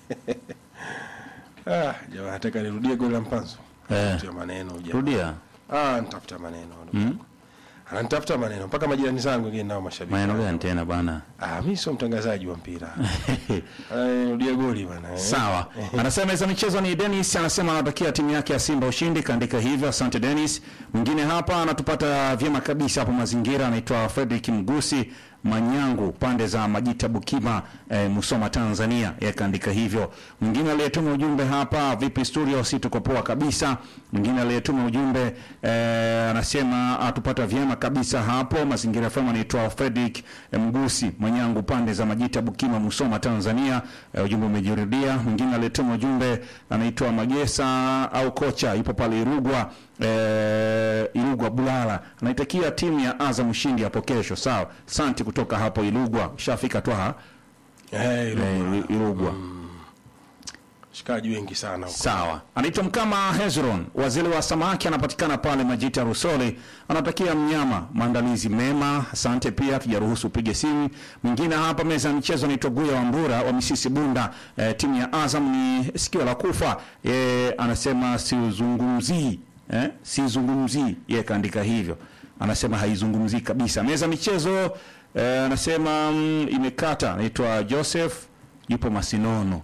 Jamaa nataka nirudie goli la Mpanzu. Nitafuta maneno jamaa. Rudia. Nitafuta maneno. Ananitafuta maneno mpaka majirani zangu wengine nao mashabiki. Maneno gani tena bana? Mimi sio mtangazaji wa mpira. Rudia goli bana. Sawa. Anasema hizo michezo ni Dennis, anasema anatakia timu yake ya Simba ushindi, kaandika hivyo. Asante Dennis. Mwingine hapa anatupata vyema kabisa hapo mazingira, anaitwa Frederick Mgusi Manyangu, pande za Majita Bukima, Musoma Tanzania, yakaandika hivyo. Mwingine aliyetuma ujumbe hapa, vipi studio, si tuko poa kabisa. Mwingine aliyetuma ujumbe anasema atupata vyema kabisa hapo mazingira FM, anaitwa Frederick Mgusi Manyangu, pande za Majita Bukima, Musoma Tanzania. Ujumbe umejirudia. Mwingine aliyetuma ujumbe anaitwa Magesa au kocha, ipo pale Irugwa, Irugwa Bulala, anaitakia timu ya Azam ushindi hapo kesho. Sawa, asante kutoka hapo Irugwa. Shafika tu Irugwa. Shikaji wengi sana huko. Sawa. Anaitwa Mkama Hezron, waziri wa samaki, anapatikana pale Majita Rusole, anatakia mnyama maandalizi mema. Asante pia, tujaruhusu upige simu. Mwingine hapa meza ya michezo anaitwa Guya Wambura wa Misisi Bunda, timu ya Azam ni sikio la kufa. Anasema siuzungumzii sizungumzii, yeye kaandika hivyo, anasema haizungumzii kabisa. Meza michezo anasema imekata. Anaitwa Joseph, yupo Masinono.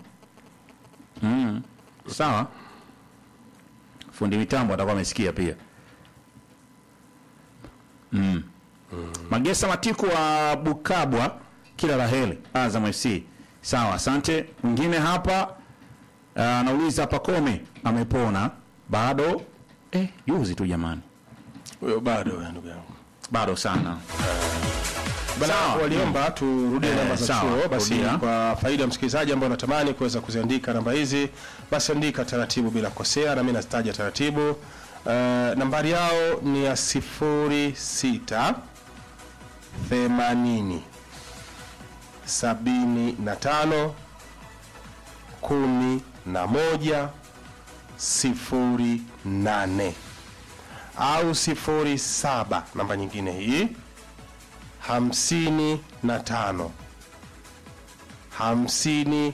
Sawa, fundi mitambo atakuwa amesikia pia. Magesa Matiku wa Bukabwa, kila la heri Azam FC. Sawa, asante. Mwingine hapa anauliza Pakome amepona bado? Juzi tu jamani. Huyo bado ndugu yangu. Bado sana. Bana waliomba turudie namba za chuo, basi kwa faida ya msikilizaji ambaye anatamani kuweza kuziandika namba hizi, basi andika taratibu bila kukosea, na mimi nazitaja taratibu. Nambari yao ni ya 06 80 75 11 08 au 07, namba nyingine hii 55 54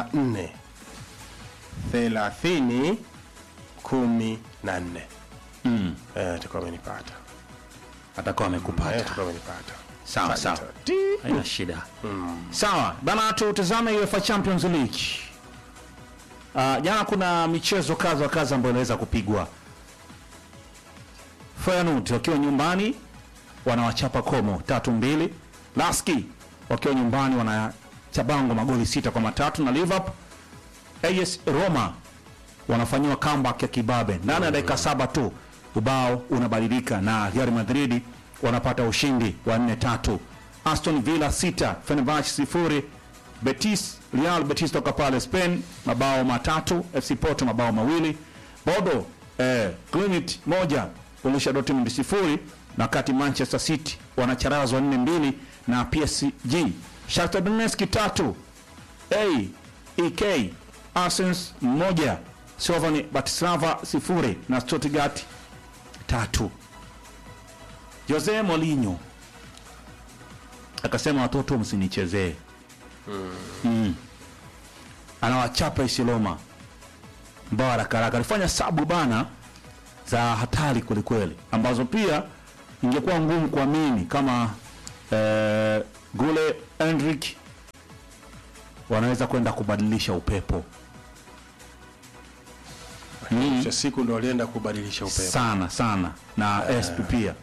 30 14. Atakuwa amenipata. Atakuwa amekupata. Atakuwa amenipata. Sawa sawa. Haina shida. Sawa, bana tutazame UEFA Champions League. Jana kuna michezo kadha ambayo inaweza kupigwa. Feyenoord wakiwa nyumbani wanawachapa Como 3-2. Laski wakiwa nyumbani wanachabango magoli 6-3 na Liverpool. AS Roma wanafanywa comeback ya kibabe ndani ya dakika 7 tu, ubao unabadilika na Real Madrid wanapata ushindi wa 4-3. Aston Villa 6 Fenerbahce 0. Real Betis toka pale Spain mabao 3, FC Porto mabao 2. Bodo Zenit 1 Borussia Dortmund 0, na kati Manchester City wanacharazwa 4-2 na PSG. Shakhtar Donetsk 3 AEK Athens 1 Slovan Bratislava 0 na Stuttgart 3. Jose Mourinho akasema watoto msinichezee. Anawachapa Roma mbara karaka, alifanya sabu bana za hatari kweli ambazo pia ingekuwa ngumu kuamini kama Gule Endrick wanaweza kwenda kubadilisha upepo. Cha siku ndo walienda kubadilisha upepo sana na SP pia.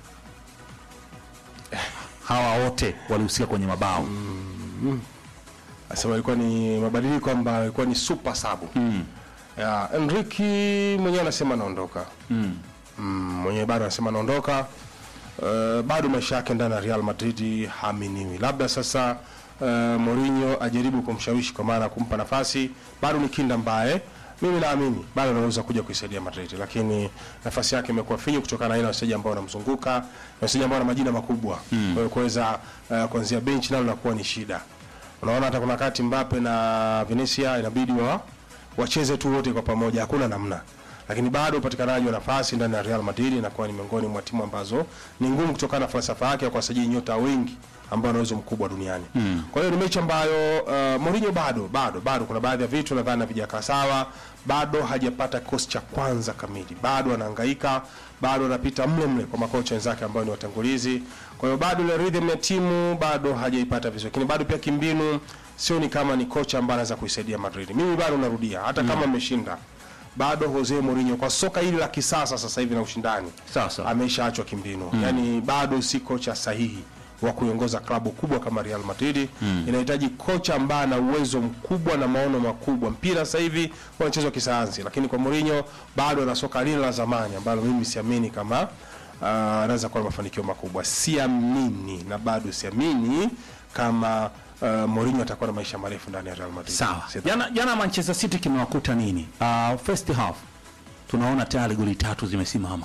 Hawa wote walihusika kwenye mabao. Asema ilikuwa ni mabadiliko kwamba ilikuwa ni super sabu. Enrique mwenyewe anasema anaondoka. Mwenyewe bado anasema anaondoka. Bado maisha yake ndani ya Real Madrid haminiwi. Labda sasa Mourinho ajaribu kumshawishi kwa maana kumpa nafasi. Bado ni kinda mbaye mimi naamini bado anaweza kuja kuisaidia Madrid, lakini nafasi yake imekuwa finyu kutokana na aina ya wachezaji ambao wanamzunguka, na wachezaji ambao wana majina makubwa. Kwa hiyo kuweza kuanzia bench nalo linakuwa ni shida. Unaona hata kuna wakati Mbappe na Vinicius inabidi wacheze tu wote kwa pamoja, hakuna namna. lakini bado upatikanaji wa nafasi ndani ya Real Madrid inakuwa ni miongoni mwa timu ambazo ni ngumu kutokana na falsafa yake ya kuwasajili nyota wengi ambao wana uwezo mkubwa duniani. Kwa hiyo ni mechi ambayo Mourinho bado kuna baadhi ya vitu nadhani havijakaa sawa, bado hajapata kikosi cha kwanza kamili, bado anahangaika, bado anapita mle kwa makocha wenzake ambao ni watangulizi. Kwa hiyo bado ile rhythm ya timu bado hajaipata vizuri, lakini bado pia kimbinu sio ni kama ni kocha ambaye anaweza kuisaidia Madrid. Mimi bado narudia, hata kama ameshinda bado Jose Mourinho kwa soka hili la kisasa sasa hivi na ushindani Sasa ameshaachwa kimbinu. Yani bado si kocha sahihi wa kuiongoza klabu kubwa kama Real Madrid. Inahitaji kocha ambaye ana uwezo mkubwa na maono makubwa. Mpira sasa hivi unachezwa kisayansi, lakini kwa Mourinho bado ana soka lile la zamani ambalo mimi siamini kama anaweza kuwa na mafanikio makubwa. Siamini na bado siamini kama Mourinho atakuwa na maisha marefu ndani ya Real Madrid. sawa. Jana Manchester City kimewakuta nini? First half tunaona tayari goli 3 zimesimama.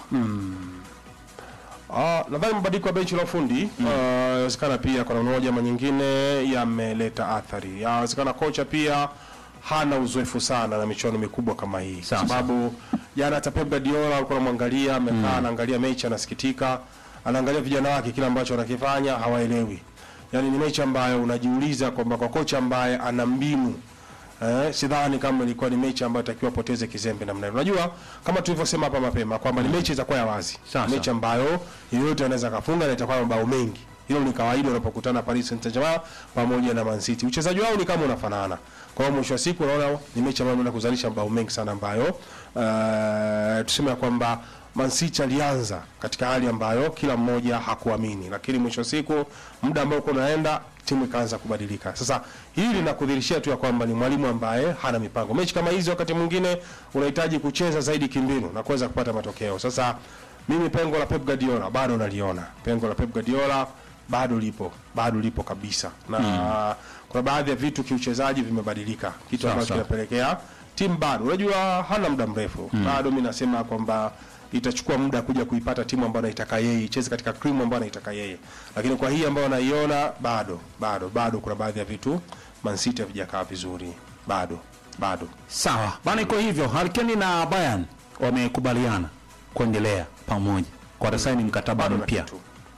Nadhani mabadiliko ya benchi la ufundi inawezekana pia kwa namna moja ama nyingine yameleta athari. Inawezekana kocha pia hana uzoefu sana na michuano mikubwa kama hii. Sababu jana hata Pep Guardiola alikuwa anamwangalia, amekaa anaangalia mechi, anasikitika, anaangalia vijana wake kile ambacho wanakifanya hawaelewi. Yaani ni mechi ambayo unajiuliza kwamba kwa kocha ambaye ana mbinu sidhani kama ilikuwa ni mechi ambayo takiwa poteze kizembe namna hiyo. Unajua kama tulivyosema hapa mapema kwamba ni mechi itakuwa ya wazi. Mechi ambayo yeyote anaweza kufunga na itakuwa mabao mengi. Hilo ni kawaida unapokutana Paris Saint-Germain pamoja na Man City. Uchezaji wao ni kama unafanana. Kwa hiyo mwisho wa siku unaona ni mechi ambayo inaenda kuzalisha mabao mengi sana ambayo tuseme kwamba Man City alianza katika hali ambayo kila mmoja hakuamini, lakini mwisho wa siku muda ambao uko unaenda timu ikaanza kubadilika. Sasa hili linakudhihirishia tu ya kwamba ni mwalimu ambaye hana mipango. Mechi kama hizi wakati mwingine unahitaji kucheza zaidi kimbinu na kuweza kupata matokeo. Sasa mimi pengo la Pep Guardiola bado naliona. Pengo la Pep Guardiola bado lipo kabisa. Na kuna baadhi ya vitu kiuchezaji vimebadilika. Kitu ambacho kinapelekea timu bado. Unajua hana muda mrefu. Bado mimi nasema kwamba itachukua muda kuja kuipata timu ambayo anaitaka yeye, icheze katika cream ambayo anaitaka yeye. Lakini kwa hii ambayo anaiona bado kuna baadhi ya vitu Man City havijakaa vizuri. Bado. Sawa. Bana iko hivyo. Harry Kane na Bayern wamekubaliana kuendelea pamoja. Kwa kusaini mkataba mpya.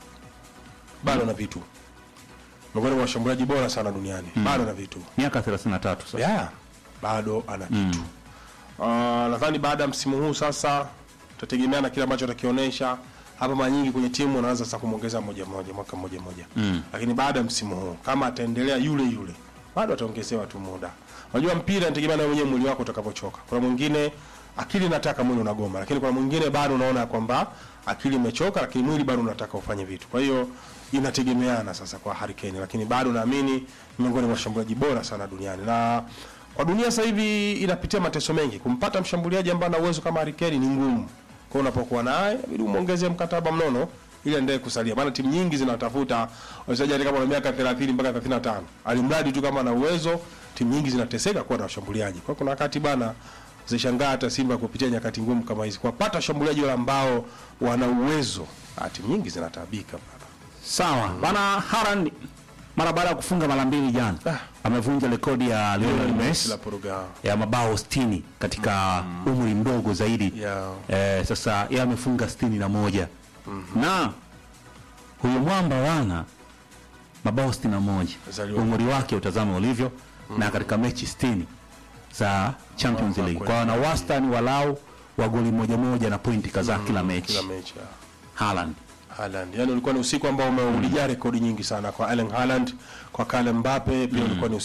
Bado na vitu. Miongoni mwa washambuliaji bora sana duniani. Bado na vitu. Miaka 33 sasa. Bado ana kitu. Nadhani baada ya msimu huu sasa tutategemea na kile ambacho atakionyesha. Hapa mara nyingi kwenye timu anaanza sasa kumuongeza mwaka mmoja. Lakini baada ya msimu huu kama ataendelea yule bado ataongezewa tu muda. Unajua mpira inategemea na mwenyewe mwili wako utakapochoka. Kuna mwingine akili inataka mwili unagoma, lakini kuna mwingine bado unaona kwamba akili imechoka lakini mwili bado unataka ufanye vitu. Kwa hiyo inategemeana sasa kwa Harry Kane, lakini bado naamini miongoni mwa washambuliaji bora sana duniani. Na kwa dunia sasa hivi inapitia mateso mengi. Kumpata mshambuliaji ambaye ana uwezo kama Harry Kane ni ngumu. Kwa unapokuwa naye inabidi umuongezee mkataba mnono ili aendelee kusalia. Maana timu nyingi zinatafuta wachezaji kama na miaka 30 mpaka 35. Alimradi tu kama ana uwezo, timu nyingi zinateseka kuwa na washambuliaji. Kwa kuna wakati bana zishangaa hata Simba kupitia nyakati ngumu kama hizi. Kwa pata washambuliaji wale ambao wana uwezo, timu nyingi zinataabika bana. Sawa. Bana Haaland mara baada ya kufunga mara 2 jana amevunja rekodi ya Lionel Messi ya mabao 60 katika umri mdogo zaidi. Sasa yeye amefunga 61. Na huyo mwamba wana mabao 61. Umri wake utazama ulivyo na katika mechi 60 za Champions League. Kwa na wastani walau wa goli moja na pointi kadhaa kila mechi. Haaland. Yani ulikuwa ni usiku ambao umeulijaa rekodi nyingi sana kwa Erling Haaland, kwa Kylian Mbappe, pia ulikuwa ni